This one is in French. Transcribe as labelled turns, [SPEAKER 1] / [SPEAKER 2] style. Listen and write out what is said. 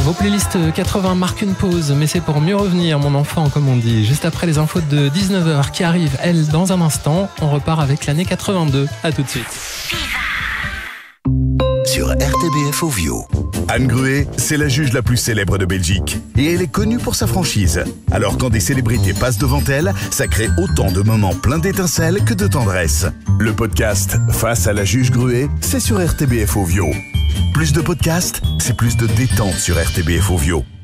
[SPEAKER 1] Vos playlists 80 marquent une pause, mais c'est pour mieux revenir, mon enfant, comme on dit. Juste après les infos de 19h qui arrivent, elles, dans un instant, on repart avec l'année 82. À tout de suite.
[SPEAKER 2] Sur RTBF Ovio. Anne Gruet, c'est la juge la plus célèbre de Belgique. Et elle est connue pour sa franchise. Alors quand des célébrités passent devant elle, ça crée autant de moments pleins d'étincelles que de tendresse. Le podcast Face à la juge Gruet, c'est sur RTBF Ovio. Plus de podcasts, c'est plus de détente sur RTBF Ovio.